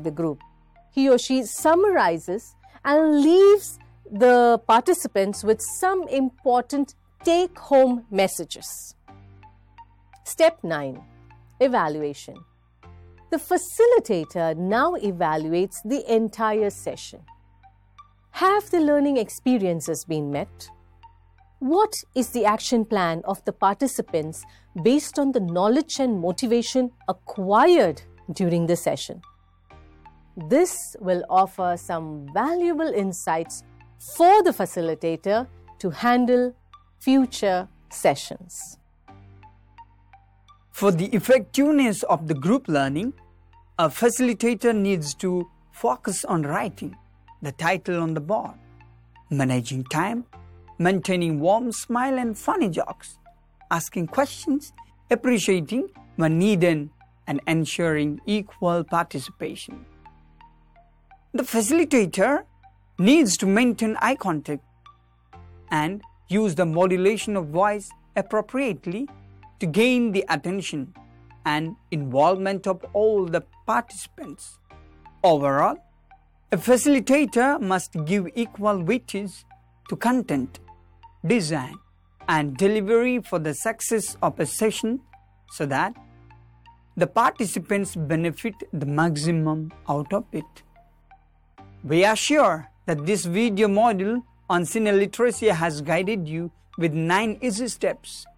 the group. He or she summarizes and leaves the participants with some important take-home messages. Step 9. Evaluation. The facilitator now evaluates the entire session. Have the learning experiences been met? What is the action plan of the participants based on the knowledge and motivation acquired during the session? This will offer some valuable insights for the facilitator to handle future sessions. For the effectiveness of the group learning, a facilitator needs to focus on writing the title on the board, managing time, maintaining warm smile and funny jokes, asking questions, appreciating when needed, and ensuring equal participation. The facilitator needs to maintain eye contact and use the modulation of voice appropriately to gain the attention and involvement of all the participants. Overall, a facilitator must give equal weightage to content, design, and delivery for the success of a session so that the participants benefit the maximum out of it. We are sure that this video module on Cine Literacy has guided you with 9 easy steps